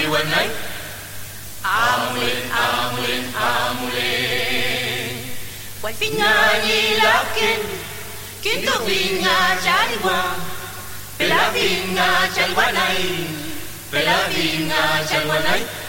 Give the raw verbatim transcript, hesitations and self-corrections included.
wanai Amulin, amulin, amulin Quay finga ni lakin Kinto vinga chaliwa Pela vinga chalwanai Pela vinga chalwanai